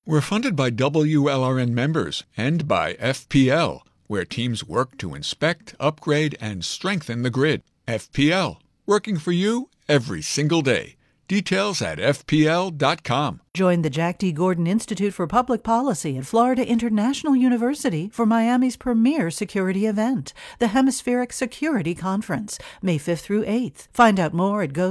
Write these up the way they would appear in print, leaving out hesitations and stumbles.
We're funded by WLRN members and by FPL, where teams work to inspect, upgrade, and strengthen the grid. FPL, working for you every single day. Details at FPL.com. Join the Jack D. Gordon Institute for Public Policy at Florida International University for Miami's premier security event, the Hemispheric Security Conference, May 5th through 8th. Find out more at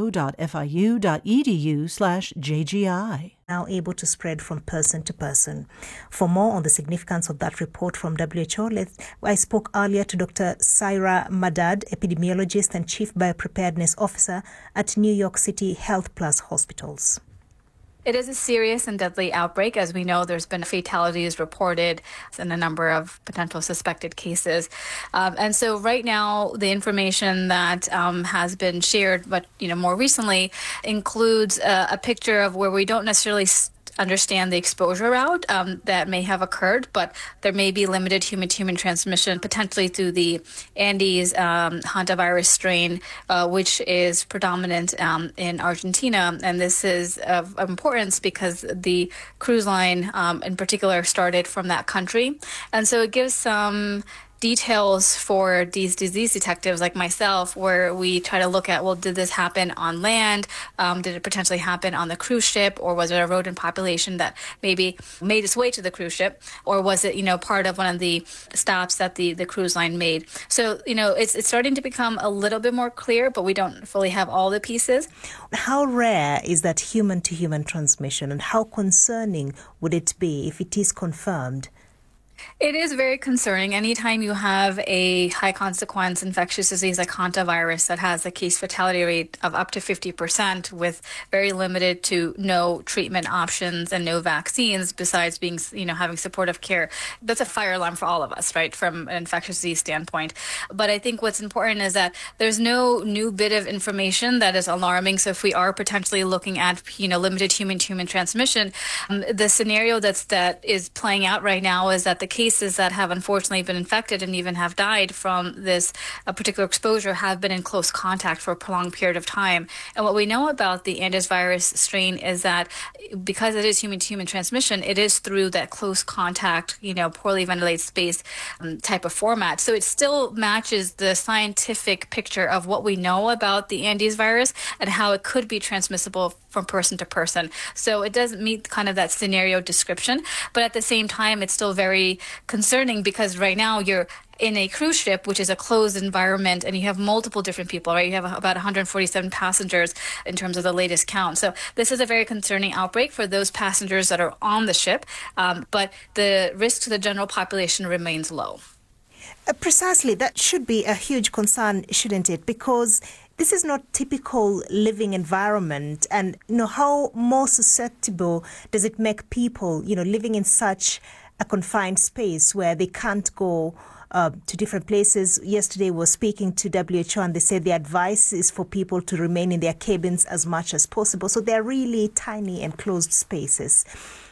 go.fiu.edu/JGI. Now able to spread from person to person. For more on the significance of that report from WHO, I spoke earlier to Dr. Saira Madad, epidemiologist and chief biopreparedness officer at New York City Health Plus Hospitals. It is a serious and deadly outbreak. As we know, there's been fatalities reported in a number of potential suspected cases. And so right now, the information that has been shared, but more recently, includes a picture of where we don't necessarily understand the exposure route that may have occurred, but there may be limited human-to-human transmission, potentially through the Andes hantavirus strain, which is predominant in Argentina. And this is of importance because the cruise line in particular started from that country. And so it gives some details for these disease detectives like myself, where we try to look at, well, did this happen on land? Did it potentially happen on the cruise ship? Or was it a rodent population that maybe made its way to the cruise ship? Or was it, part of one of the stops that the cruise line made? So, it's starting to become a little bit more clear, but we don't fully have all the pieces. How rare is that human-to-human transmission, and how concerning would it be if it is confirmed? It is very concerning. Anytime you have a high consequence infectious disease like hantavirus that has a case fatality rate of up to 50% with very limited to no treatment options and no vaccines besides being, having supportive care, that's a fire alarm for all of us, right, from an infectious disease standpoint. But I think what's important is that there's no new bit of information that is alarming. So if we are potentially looking at, limited human-to-human transmission, the scenario that is playing out right now is that the cases that have unfortunately been infected and even have died from this particular exposure have been in close contact for a prolonged period of time. And what we know about the Andes virus strain is that because it is human-to-human transmission, it is through that close contact, poorly ventilated space type of format. So it still matches the scientific picture of what we know about the Andes virus and how it could be transmissible from person to person. So it doesn't meet kind of that scenario description, but at the same time, it's still very concerning because right now you're in a cruise ship, which is a closed environment, and you have multiple different people, right? You have about 147 passengers in terms of the latest count. So this is a very concerning outbreak for those passengers that are on the ship, but the risk to the general population remains low. Precisely. That should be a huge concern, shouldn't it? Because this is not typical living environment. And, how more susceptible does it make people, living in such a confined space where they can't go to different places? Yesterday we were speaking to WHO and they said the advice is for people to remain in their cabins as much as possible. So they're really tiny enclosed spaces.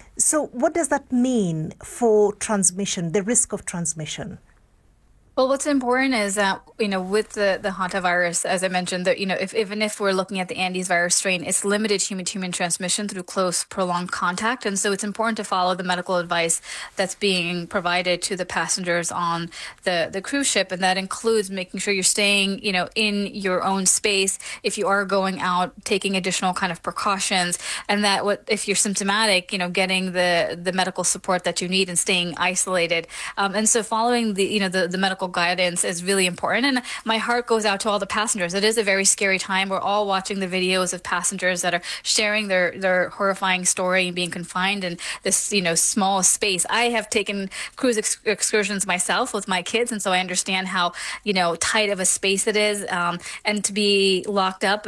So what does that mean for transmission, the risk of transmission? Well, what's important is that, with the hantavirus, as I mentioned, that, if we're looking at the Andes virus strain, it's limited human-to-human transmission through close, prolonged contact. And so it's important to follow the medical advice that's being provided to the passengers on the cruise ship. And that includes making sure you're staying, in your own space. If you are going out, taking additional kind of precautions, and that if you're symptomatic, getting the medical support that you need and staying isolated. And so following the medical guidance is really important. And my heart goes out to all the passengers. It is a very scary time. We're all watching the videos of passengers that are sharing their horrifying story and being confined in this, small space. I have taken cruise excursions myself with my kids, and so I understand how, tight of a space it is. And to be locked up,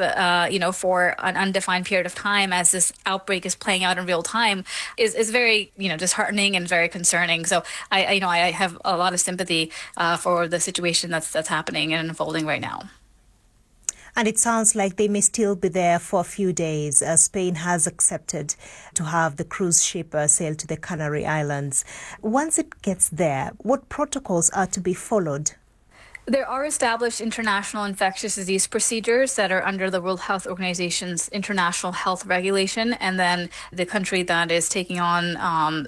for an undefined period of time as this outbreak is playing out in real time is very, disheartening and very concerning. So I have a lot of sympathy for the situation that's happening and unfolding right now. And it sounds like they may still be there for a few days. Spain has accepted to have the cruise ship sail to the Canary Islands. Once it gets there, what protocols are to be followed? There are established international infectious disease procedures that are under the World Health Organization's international health regulation, and then the country that is taking on